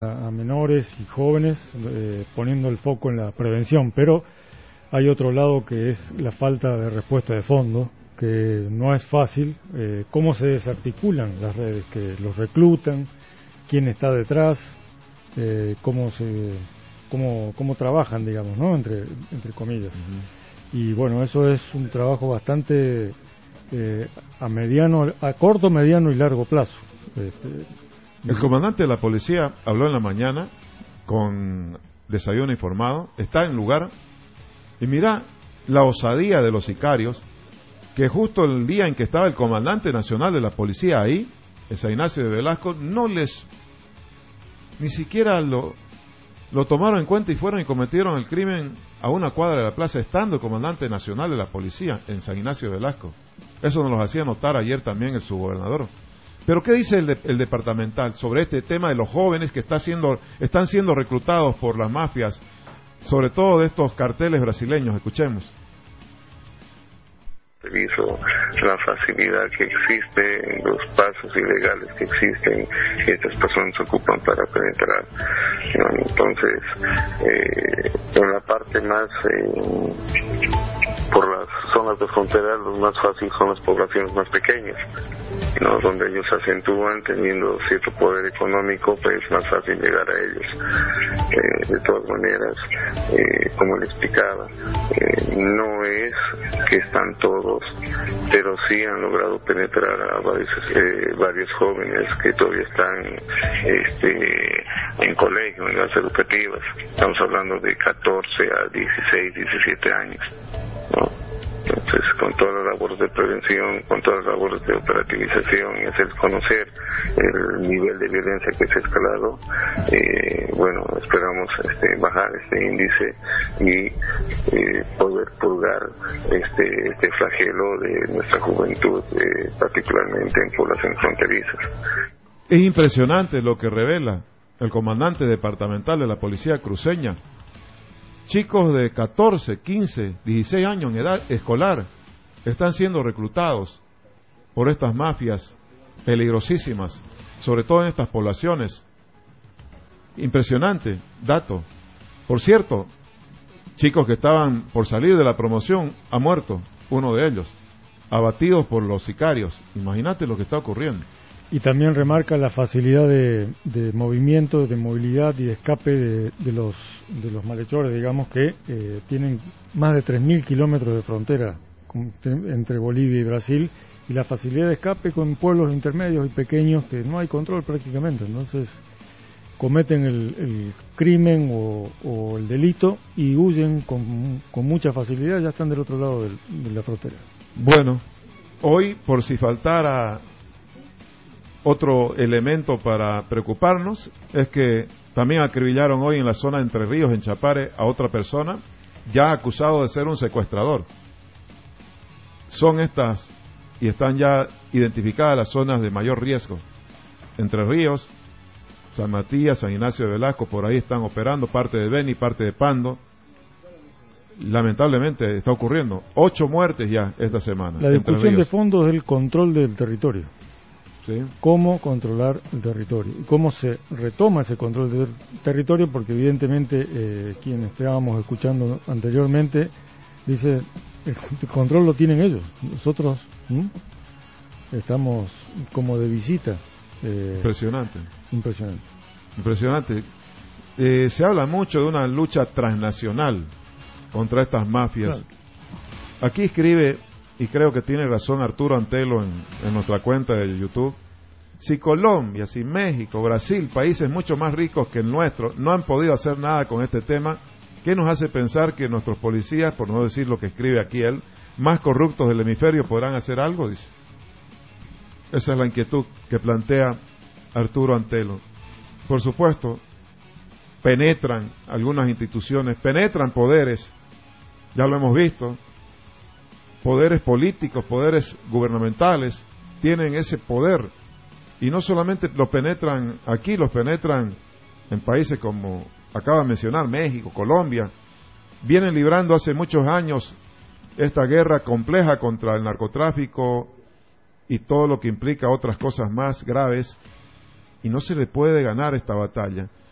a menores y jóvenes, poniendo el foco en la prevención, pero hay otro lado que es la falta de respuesta de fondo, que no es fácil. Cómo se desarticulan las redes que los reclutan, quién está detrás, cómo trabajan, digamos, ¿no? Entre comillas. Y bueno, eso es un trabajo bastante a corto, mediano y largo plazo. El comandante de la policía habló en la mañana con Desayuno Informado, está en lugar, y mira la osadía de los sicarios, que justo el día en que estaba el comandante nacional de la policía ahí, el San Ignacio de Velasco, ni siquiera lo tomaron en cuenta y fueron y cometieron el crimen a una cuadra de la plaza, estando el comandante nacional de la policía en San Ignacio de Velasco. Eso nos lo hacía notar ayer también el subgobernador. Pero ¿qué dice el departamental sobre este tema de los jóvenes que están siendo reclutados por las mafias, sobre todo de estos carteles brasileños? Escuchemos. Reviso la facilidad que existe, los pasos ilegales que existen, que estas personas ocupan para penetrar, ¿no? Entonces, en la parte más por las zonas de frontera, lo más fácil son las poblaciones más pequeñas, ¿no? Donde ellos se acentúan teniendo cierto poder económico, pues es más fácil llegar a ellos. De todas maneras, como le explicaba, no es que están todos, pero sí han logrado penetrar a varios jóvenes que todavía están en colegio, en edades educativas. Estamos hablando de 14 a 16, 17 años, ¿no? Entonces, con todas las labores de prevención, con todas las labores de operativización, es el conocer el nivel de violencia que se ha escalado. Bueno, esperamos bajar este índice y poder purgar este flagelo de nuestra juventud, particularmente en poblaciones fronterizas. Es impresionante lo que revela el comandante departamental de la policía cruceña. Chicos de 14, 15, 16 años en edad escolar están siendo reclutados por estas mafias peligrosísimas, sobre todo en estas poblaciones. Impresionante dato. Por cierto, chicos que estaban por salir de la promoción, ha muerto uno de ellos, abatidos por los sicarios. Imagínate lo que está ocurriendo. Y también remarca la facilidad de movimiento, de movilidad y de escape de los malhechores, digamos, que tienen más de 3.000 kilómetros de frontera entre Bolivia y Brasil, y la facilidad de escape con pueblos intermedios y pequeños que no hay control prácticamente. Entonces cometen el crimen o el delito y huyen con mucha facilidad, ya están del otro lado de la frontera. Bueno, hoy, por si faltara otro elemento para preocuparnos, es que también acribillaron hoy en la zona de Entre Ríos, en Chapare, a otra persona ya acusado de ser un secuestrador. Son estas, y están ya identificadas las zonas de mayor riesgo. Entre Ríos, San Matías, San Ignacio de Velasco, por ahí están operando, parte de Beni, parte de Pando. Lamentablemente está ocurriendo 8 muertes ya esta semana. La discusión de fondo es el control del territorio. ¿Sí? Cómo controlar el territorio y cómo se retoma ese control del territorio, porque evidentemente quienes estábamos escuchando anteriormente dice el control lo tienen ellos, nosotros estamos como de visita. Impresionante. Se habla mucho de una lucha transnacional contra estas mafias. Claro. Aquí escribe, y creo que tiene razón Arturo Antelo en nuestra cuenta de YouTube, si Colombia, si México, Brasil, países mucho más ricos que el nuestro, no han podido hacer nada con este tema, ¿qué nos hace pensar que nuestros policías, por no decir lo que escribe aquí él, más corruptos del hemisferio podrán hacer algo? Dice. Esa es la inquietud que plantea Arturo Antelo. Por supuesto, penetran algunas instituciones, penetran poderes, ya lo hemos visto, poderes políticos, poderes gubernamentales, tienen ese poder, y no solamente los penetran aquí, los penetran en países como acaba de mencionar, México, Colombia. Vienen librando hace muchos años esta guerra compleja contra el narcotráfico y todo lo que implica otras cosas más graves, y no se le puede ganar esta batalla.